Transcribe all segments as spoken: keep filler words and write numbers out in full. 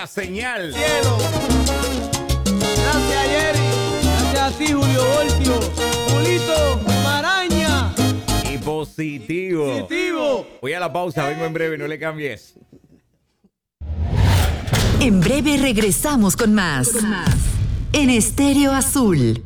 la señal. Cielo. Gracias, Jerry. Gracias a ti, Julio Voltio. Julito Maraña. Y positivo. Positivo. Voy a la pausa, vengo en breve, no le cambies. En breve regresamos con más. Con más. En Estéreo Azul.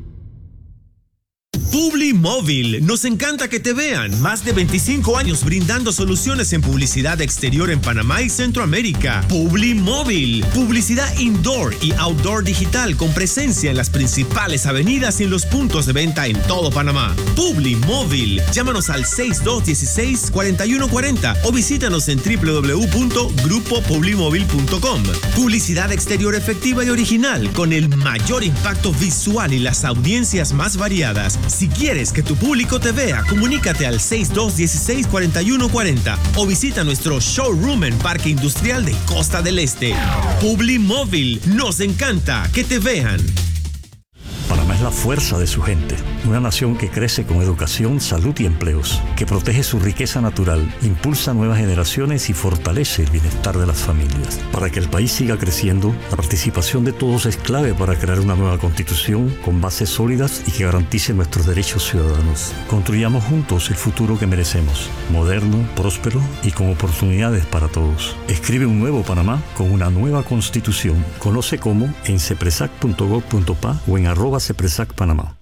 Publimóvil, nos encanta que te vean. Más de veinticinco años brindando soluciones en publicidad exterior en Panamá y Centroamérica. Publimóvil, publicidad indoor y outdoor digital con presencia en las principales avenidas y en los puntos de venta en todo Panamá. Publimóvil, llámanos al seis dos uno seis, cuatro uno cuatro cero o visítanos en doble u doble u doble u punto grupo publimóvil punto com. Publicidad exterior efectiva y original con el mayor impacto visual y las audiencias más variadas. Si quieres que tu público te vea, comunícate al seis dos uno seis, cuatro uno cuatro cero o visita nuestro showroom en Parque Industrial de Costa del Este. Publimóvil, nos encanta que te vean. Panamá es la fuerza de su gente, una nación que crece con educación, salud y empleos, que protege su riqueza natural, impulsa nuevas generaciones y fortalece el bienestar de las familias. Para que el país siga creciendo, la participación de todos es clave para crear una nueva constitución con bases sólidas y que garantice nuestros derechos ciudadanos. Construyamos juntos el futuro que merecemos, moderno, próspero y con oportunidades para todos. Escribe un nuevo Panamá con una nueva constitución. Conoce cómo en cepresac punto gov punto pa o en arroba cepresac Panamá.